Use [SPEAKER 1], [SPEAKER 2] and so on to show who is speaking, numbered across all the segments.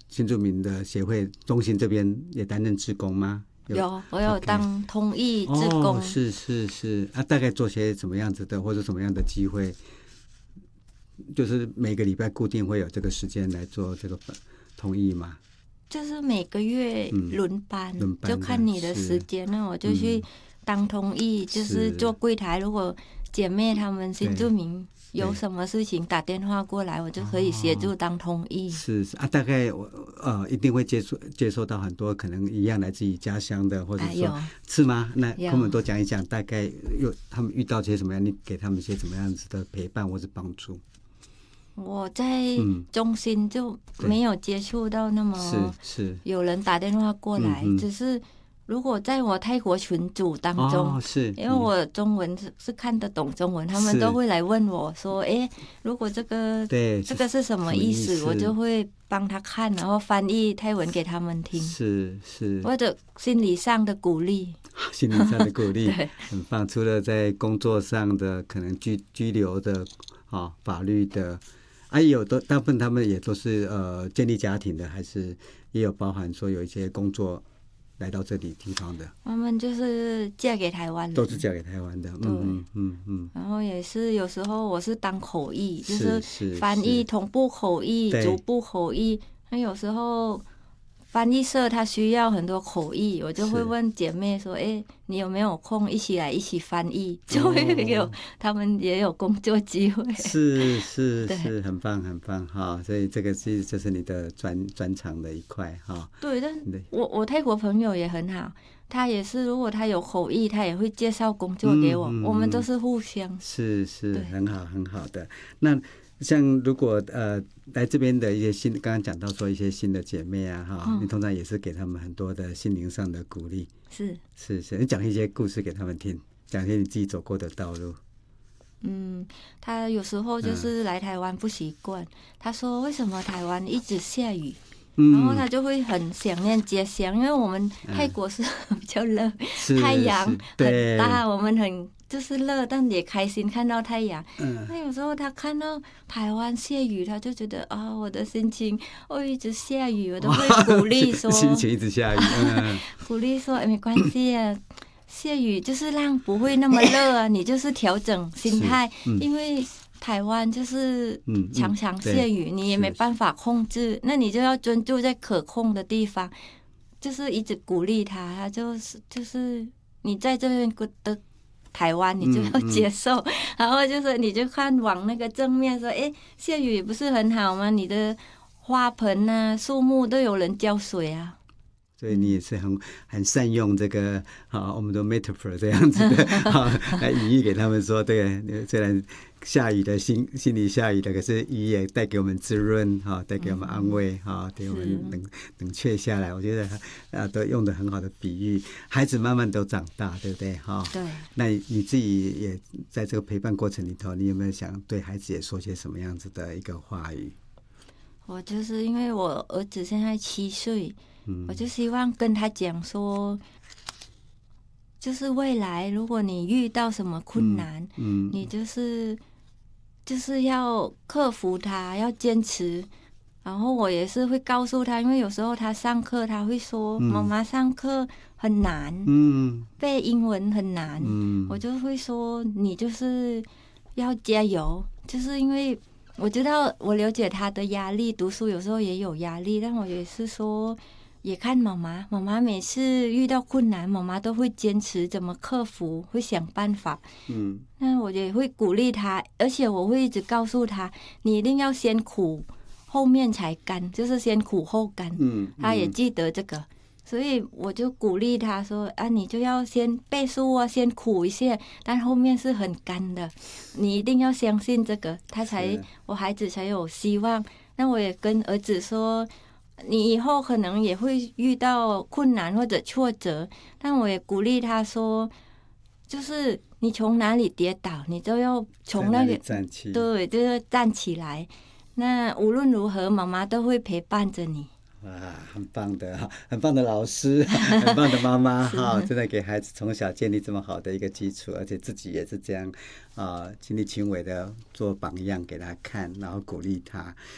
[SPEAKER 1] 新住民的协会中心这边也担任志工吗？
[SPEAKER 2] 有，我有当通译志工。
[SPEAKER 1] 是啊，大概做些什么样子的，或者什么样的机会？就是每个礼拜固定会有这个时间来做这个通译吗？
[SPEAKER 2] 就是每个月轮班，就看你的时间。那我就去当通译，就是做柜台。如果姐妹她们新住民有什么事情打电话过来，我就可以协助当通译。
[SPEAKER 1] 是啊，大概一定会接受到很多可能一样来自于家乡的，或者说是吗？那跟我们多讲一讲，大概他们遇到些什么样，你给他们一些什么样子的陪伴或是帮助？
[SPEAKER 2] 我在中心就没有接触到那么有人打电话过来，只是如果在我泰国群组当中，因为我中文是看得懂中文，他们都会来问我说：“如果这个是什么意思？”我就会帮他看，然后翻译泰文给他们听。是，或者心理上的鼓励，
[SPEAKER 1] 心理上的鼓励，很棒。除了在工作上的可能居留的法律的。有的大部分他们也都是建立家庭的，还是也有包含说有一些工作来到这里地方的。
[SPEAKER 2] 他们就是嫁给台湾人，
[SPEAKER 1] 都是嫁给台湾的。
[SPEAKER 2] 然后也是有时候我是当口译，就是翻译同步口译、逐步口译。那有时候翻译社他需要很多口译，我就会问姐妹说：“你有没有空一起来一起翻译？”就会有他们也有工作机会。
[SPEAKER 1] 是，很棒很棒哈！所以这个就是你的专长的一块哈。
[SPEAKER 2] 对，但我泰国朋友也很好，他也是如果他有口译，他也会介绍工作给我，我们都是互相。
[SPEAKER 1] 是很好很好的。那像如果来这边的一些刚刚讲到说一些新的姐妹啊你通常也是给他们很多的心灵上的鼓励。是，你讲一些故事给他们听，讲一些你自己走过的道路。
[SPEAKER 2] 他有时候就是来台湾不习惯，他说为什么台湾一直下雨，然后他就会很想念家乡，因为我们泰国是比较热，太阳很大，我们很就是热，但也开心看到太阳。那有时候他看到台湾下雨，他就觉得我的心情一直下雨，我都会鼓励说
[SPEAKER 1] 心情一直下雨，
[SPEAKER 2] 鼓励说没关系啊，下雨就是让不会那么热啊，你就是调整心态，因为台湾就是常常下雨，你也没办法控制，那你就要专注在可控的地方，就是一直鼓励他就是你在这边的台湾你就要接受，然后就是你就看往那个正面说，下雨不是很好吗？你的花盆啊树木都有人浇水啊。
[SPEAKER 1] 所以你也是很善用这个我们的 metaphor 这样子的来隐喻给他们说，对，虽然下雨的心里下雨的，可是雨也带给我们滋润带给我们安慰给我们冷却下来。我觉得都用的很好的比喻，孩子慢慢都长大，对不对对。那你自己也在这个陪伴过程里头，你有没有想对孩子也说些什么样子的一个话语？
[SPEAKER 2] 我就是因为我儿子现在7岁，我就希望跟他讲说，就是未来如果你遇到什么困难，你就是要克服它，要坚持。然后我也是会告诉他，因为有时候他上课他会说，妈妈上课很难，背英文很难，我就会说你就是要加油，就是因为我知道我了解他的压力，读书有时候也有压力，但我也是说也看妈妈每次遇到困难，妈妈都会坚持怎么克服，会想办法。那我也会鼓励他，而且我会一直告诉他，你一定要先苦后面才甘，就是先苦后甘。他也记得这个，所以我就鼓励他说你就要先背书啊，先苦一些，但后面是很甘的，你一定要相信这个，我孩子才有希望。那我也跟儿子说，你以后可能也会遇到困难或者挫折，但我也鼓励他说，就是你从哪里跌倒，你都要从那个
[SPEAKER 1] 站起，
[SPEAKER 2] 对，就是站起来。那无论如何，妈妈都会陪伴着你。
[SPEAKER 1] 哇，很棒的，很棒的老师，很棒的妈妈真的给孩子从小建立这么好的一个基础，而且自己也是这样亲力亲为的做榜样给他看，然后鼓励他。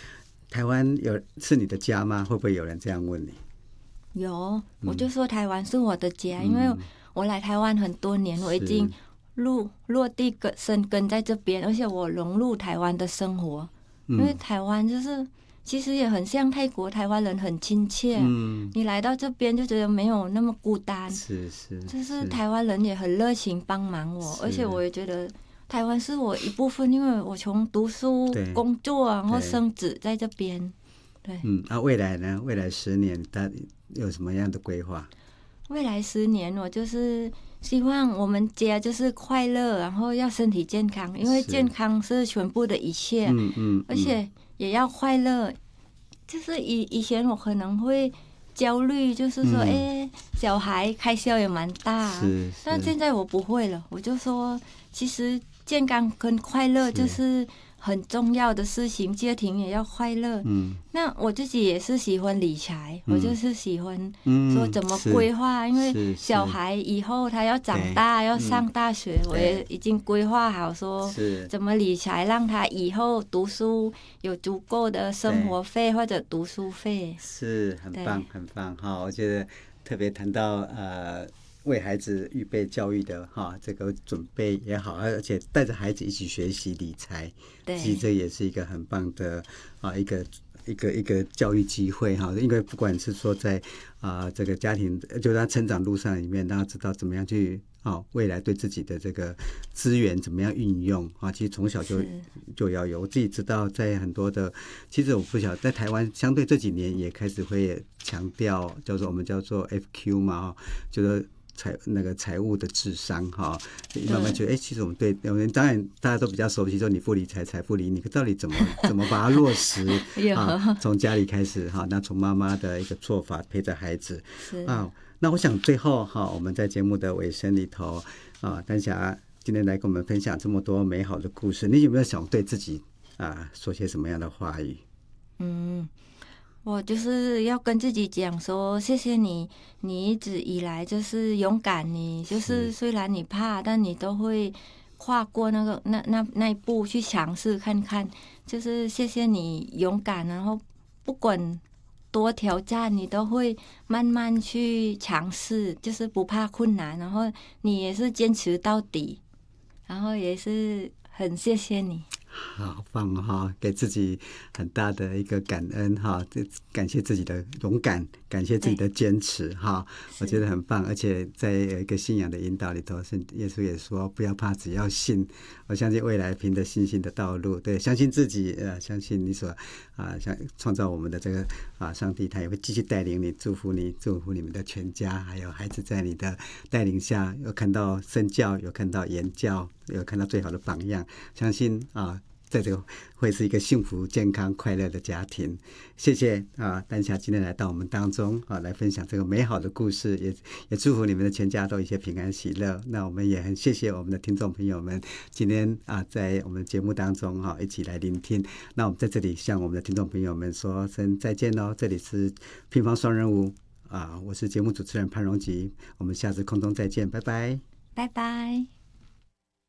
[SPEAKER 1] 台湾是你的家吗？会不会有人这样问你？
[SPEAKER 2] 有，我就说台湾是我的家，因为我来台湾很多年，我已经落地生根在这边，而且我融入台湾的生活。因为台湾就是其实也很像泰国，台湾人很亲切。你来到这边就觉得没有那么孤单。就是台湾人也很热情帮忙我，而且我也觉得台湾是我一部分，因为我从读书、工作然后生子在这边。对，
[SPEAKER 1] 未来呢？未来10年，他有什么样的规划？
[SPEAKER 2] 未来10年，我就是希望我们家就是快乐，然后要身体健康，因为健康是全部的一切。而且也要快乐。就是以前我可能会焦虑，就是说，小孩开销也蛮大，但现在我不会了。我就说，其实健康跟快乐就是很重要的事情，家庭也要快乐。那我自己也是喜欢理财，我就是喜欢说怎么规划，因为小孩以后他要长大要上大学，我也已经规划好说怎么理财，让他以后读书有足够的生活费或者读书费。
[SPEAKER 1] 是很棒很棒。我觉得特别谈到为孩子预备教育的这个准备也好，而且带着孩子一起学习理财，其实这也是一个很棒的一个教育机会因为不管是说在这个家庭，就他成长路上里面，让他知道怎么样去未来对自己的这个资源怎么样运用其实从小就要有。我自己知道，在很多的，其实我不晓得，在台湾相对这几年也开始会强调我们叫做 FQ 嘛，就是财务的智商慢慢觉得其实我们当然大家都比较熟悉说你不理财财富理你，可到底怎么把它落实从家里开始那从妈妈的一个做法陪着孩子那我想最后我们在节目的尾声里头丹霞今天来跟我们分享这么多美好的故事，你有没有想对自己说些什么样的话语？
[SPEAKER 2] 我就是要跟自己讲说，谢谢你一直以来就是勇敢，你就是虽然你怕，但你都会跨过那一步去尝试看看，就是谢谢你勇敢，然后不管多挑战，你都会慢慢去尝试，就是不怕困难，然后你也是坚持到底，然后也是很谢谢你。
[SPEAKER 1] 好棒给自己很大的一个感恩感谢自己的勇敢，感谢自己的坚持我觉得很棒。而且在一个信仰的引导里头，耶稣也说不要怕，只要信。我相信未来凭着信心的道路，对，相信自己相信你所想创造我们的这个上帝，他也会继续带领你，祝福你们的全家，还有孩子在你的带领下有看到身教，有看到言教，有看到最好的榜样，相信在这个会是一个幸福健康快乐的家庭。谢谢丹霞今天来到我们当中来分享这个美好的故事，也祝福你们的全家都一切平安喜乐。那我们也很谢谢我们的听众朋友们今天在我们节目当中一起来聆听。那我们在这里向我们的听众朋友们说声再见咯。这里是乒乓双人舞我是节目主持人潘荣吉，我们下次空中再见，拜拜，
[SPEAKER 2] 拜拜。